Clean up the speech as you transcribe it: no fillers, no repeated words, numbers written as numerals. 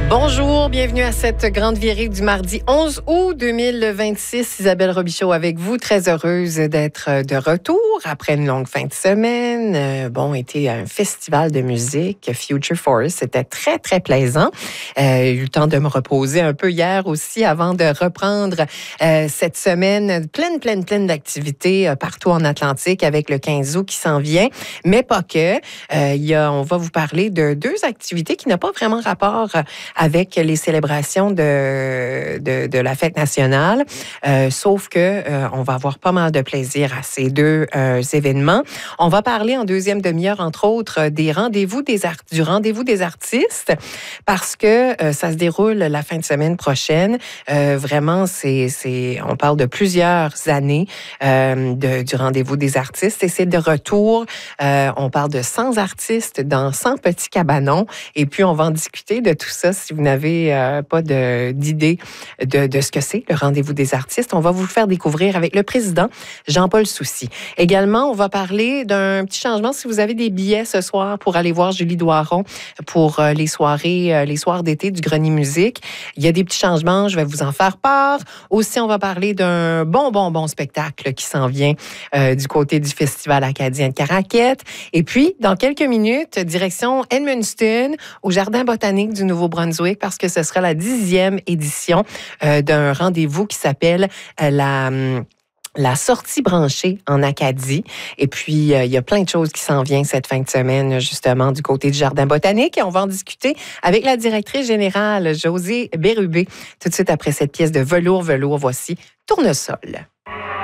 Bonjour, bienvenue à cette grande virée du mardi 11 août 2026. Isabelle Robichaud avec vous, très heureuse d'être de retour après une longue fin de semaine. Était un festival de musique, Future Forest, c'était très, très plaisant. J'ai eu le temps de me reposer un peu hier aussi avant de reprendre cette semaine pleine d'activités partout en Atlantique avec le 15 août qui s'en vient, mais pas que. On va vous parler de deux activités qui n'ont pas vraiment rapport avec les célébrations de la fête nationale, sauf que on va avoir pas mal de plaisir à ces deux événements. On va parler en deuxième demi-heure, entre autres, du rendez-vous des artistes, parce que ça se déroule la fin de semaine prochaine. Vraiment, on parle de plusieurs années du rendez-vous des artistes, et c'est de retour. On parle de 100 artistes dans 100 petits cabanons, et puis on va en discuter de tout ça. Si vous n'avez pas d'idée de ce que c'est, le rendez-vous des artistes, on va vous le faire découvrir avec le président Jean-Paul Soucy. Également, on va parler d'un petit changement. Si vous avez des billets ce soir pour aller voir Julie Doiron pour les soirs d'été du Grenier Musique, il y a des petits changements, je vais vous en faire part. Aussi, on va parler d'un bon spectacle qui s'en vient du côté du Festival acadien de Caraquette. Et puis, dans quelques minutes, direction Edmundston, au Jardin botanique du Nouveau-Brunswick, parce que ce sera la 10e édition d'un rendez-vous qui s'appelle la sortie branchée en Acadie. Et puis, il y a plein de choses qui s'en viennent cette fin de semaine, justement, du côté du Jardin botanique. Et on va en discuter avec la directrice générale, Josée Bérubé, tout de suite après cette pièce de Velours. Voici Tournesol.